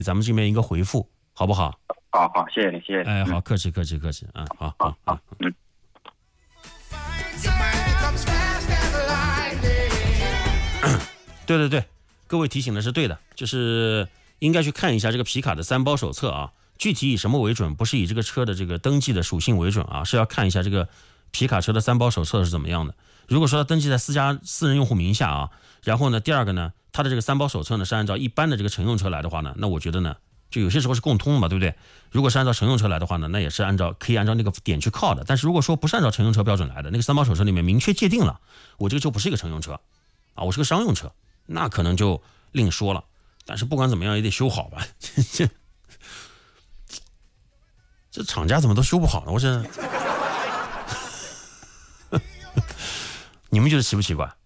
咱们这边一个回复，好不好？ 好，谢谢你，谢谢你。 哎，好，客气啊，好，对，各位提醒的是对的，就是应该去看一下这个皮卡的3包手册啊。具体以什么为准？不是以这个车的这个登记的属性为准啊，是要看一下这个皮卡车的3包手册是怎么样的。如果说它登记在私人用户名下啊，然后呢，第二个呢，它的这个3包手册呢是按照一般的这个乘用车来的话呢，那我觉得呢，就有些时候是共通的嘛，对不对？如果是按照乘用车来的话呢，那也是可以按照那个点去靠的。但是如果说不是按照乘用车标准来的，那个3包手册里面明确界定了，我这个就不是一个乘用车啊，我是个商用车，那可能就另说了。但是不管怎么样也得修好吧，这厂家怎么都修不好呢？我这你们觉得奇不奇怪？